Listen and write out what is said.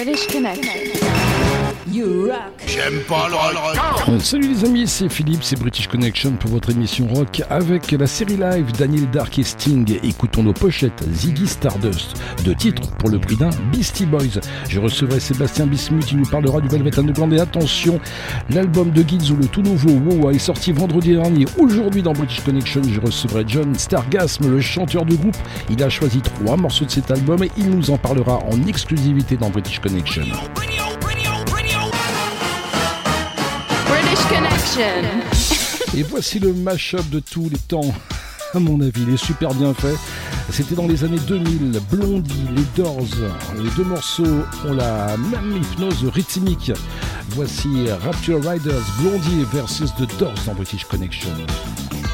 British Connection. You rock. J'aime pas le rock. Salut les amis, c'est Philippe, c'est British Connection pour votre émission rock avec la série live Daniel Dark et Sting. Écoutons nos pochettes Ziggy Stardust, 2 titres pour le prix d'un Beastie Boys. Je recevrai Sébastien Bismuth, il nous parlera du Velvet Underground et attention, l'album de Gizzo, le tout nouveau Wow, est sorti vendredi dernier. Aujourd'hui dans British Connection, je recevrai John Stargasm, le chanteur du groupe. Il a choisi 3 morceaux de cet album et il nous en parlera en exclusivité dans British Connection. Et voici le mash-up de tous les temps. À mon avis, il est super bien fait. C'était dans les années 2000. Blondie, les Doors. Les 2 morceaux ont la même hypnose rythmique. Voici Rapture Riders, Blondie versus The Doors dans British Connection.